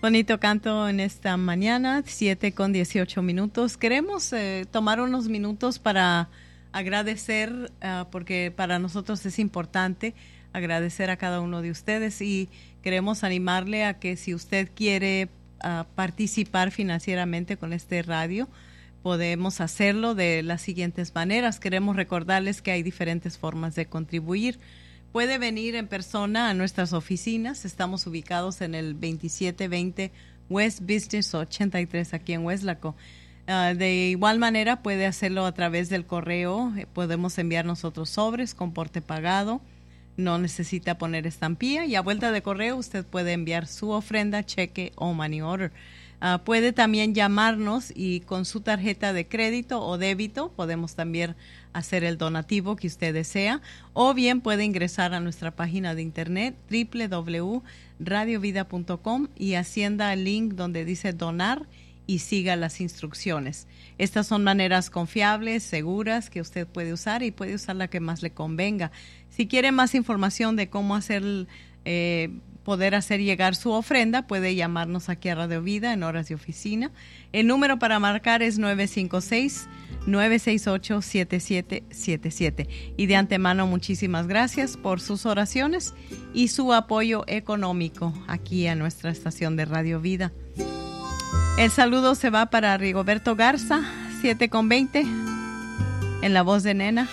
Bonito canto en esta mañana, 7:18. Queremos tomar unos minutos para agradecer, porque para nosotros es importante agradecer a cada uno de ustedes y queremos animarle a que si usted quiere participar financieramente con este radio, podemos hacerlo de las siguientes maneras. Queremos recordarles que hay diferentes formas de contribuir. Puede venir en persona a nuestras oficinas. Estamos ubicados en el 2720 West Business 83 aquí en Weslaco. De igual manera puede hacerlo a través del correo. Podemos enviar nosotros sobres con porte pagado. No necesita poner estampilla y a vuelta de correo usted puede enviar su ofrenda, cheque o money order. Puede también llamarnos y con su tarjeta de crédito o débito podemos también hacer el donativo que usted desea, o bien puede ingresar a nuestra página de internet www.radiovida.com y hacienda el link donde dice donar y siga las instrucciones. Estas son maneras confiables, seguras que usted puede usar y puede usar la que más le convenga. Si quiere más información de cómo poder hacer llegar su ofrenda, puede llamarnos aquí a Radio Vida en horas de oficina. El número para marcar es 956-968-7777. Y de antemano, muchísimas gracias por sus oraciones y su apoyo económico aquí a nuestra estación de Radio Vida. El saludo se va para Rigoberto Garza, 7:20, en la voz de Nena.